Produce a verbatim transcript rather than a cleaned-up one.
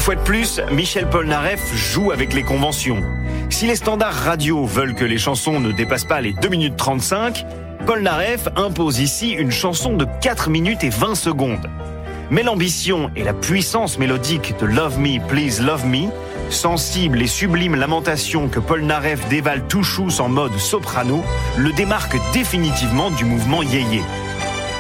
fois de plus, Michel Polnareff joue avec les conventions. Si les standards radio veulent que les chansons ne dépassent pas les deux minutes trente-cinq, Polnareff impose ici une chanson de quatre minutes et vingt secondes. Mais l'ambition et la puissance mélodique de Love Me, Please Love Me, sensible et sublime lamentation que Polnareff dévale tout chousse en mode soprano, le démarque définitivement du mouvement yéyé.